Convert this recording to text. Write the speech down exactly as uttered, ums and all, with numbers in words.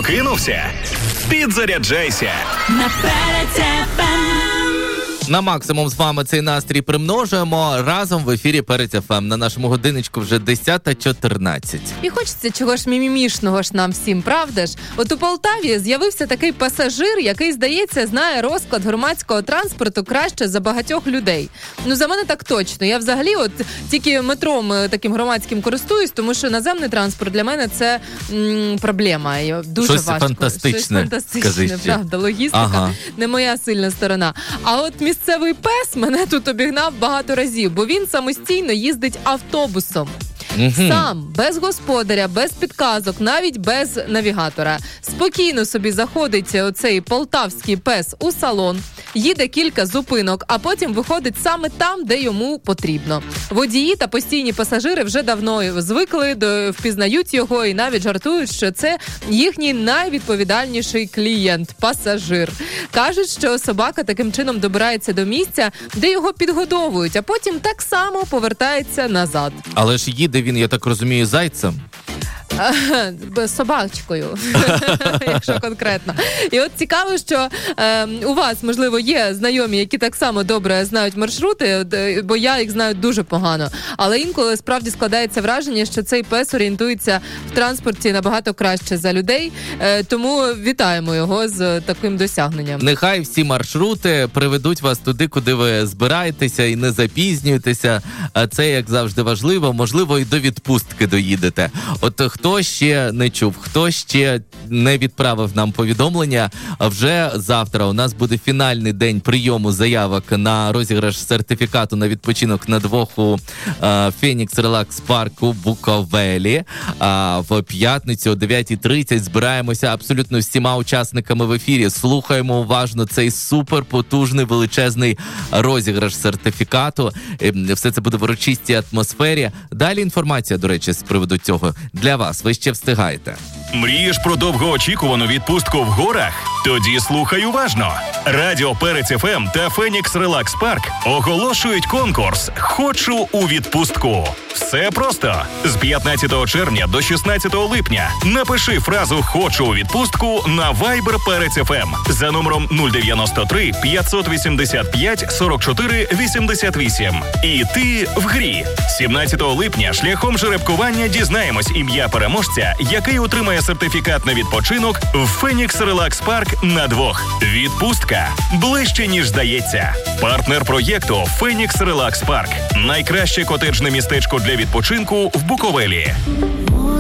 Прокинувся? Підзаряджайся. На Перець еф ем. На максимум з вами цей настрій примножуємо разом в ефірі Перець еф ем. На нашому годиночку вже десята чотирнадцять. І хочеться чого ж мімімішного ж нам всім, правда ж? От у Полтаві з'явився такий пасажир, який, здається, знає розклад громадського транспорту краще за багатьох людей. Ну, за мене так точно. Я взагалі от тільки метром таким громадським користуюсь, тому що наземний транспорт для мене це м, проблема. І дуже Щось важко. фантастичне, Щось фантастичне, правда. Логістика ага. не моя сильна сторона. А от місцевий пес мене тут обігнав багато разів, бо він самостійно їздить автобусом. Угу. Сам, без господаря, без підказок, навіть без навігатора. Спокійно собі заходить оцей полтавський пес у салон, їде кілька зупинок, а потім виходить саме там, де йому потрібно. Водії та постійні пасажири вже давно звикли, до, впізнають його і навіть жартують, що це їхній найвідповідальніший клієнт – пасажир. Кажуть, що собака таким чином добирається до місця, де його підгодовують, а потім так само повертається назад. Але ж їде він, я так розумію, зайцем. Собачкою, якщо конкретно. І от цікаво, що е, у вас, можливо, є знайомі, які так само добре знають маршрути, бо я їх знаю дуже погано. Але інколи справді складається враження, що цей пес орієнтується в транспорті набагато краще за людей. Е, тому вітаємо його з таким досягненням. Нехай всі маршрути приведуть вас туди, куди ви збираєтеся і не запізнюєтеся. Це, як завжди, важливо. Можливо, і до відпустки доїдете. От хто ще не чув, хто ще не відправив нам повідомлення, вже завтра у нас буде фінальний день прийому заявок на розіграш сертифікату на відпочинок на двох у Фенікс Релакс Парк у Буковелі. А в п'ятницю о дев'ята тридцять збираємося абсолютно всіма учасниками в ефірі. Слухаємо уважно цей суперпотужний величезний розіграш сертифікату. Все це буде в урочистій атмосфері. Далі інформація, до речі, з приводу цього для вас. Ви ще встигаєте. Мрієш про довгоочікувану відпустку в горах? Тоді слухай уважно. Радіо Перець еф ем та Фенікс Релакс Парк оголошують конкурс «Хочу у відпустку». Все просто. З п'ятнадцятого червня до шістнадцятого липня напиши фразу «Хочу у відпустку» на Viber Перець еф ем за номером нуль дев'яносто три п'ятсот вісімдесят п'ять сорок чотири вісімдесят вісім. І ти в грі. сімнадцятого липня шляхом жеребкування дізнаємось ім'я переможця, який отримає сертифікат на відпочинок в Фенікс Релакс Парк на двох. Відпустка ближче, ніж здається. Партнер проєкту Фенікс Релакс Парк. Найкраще котеджне містечко для відпочинку в Буковелі.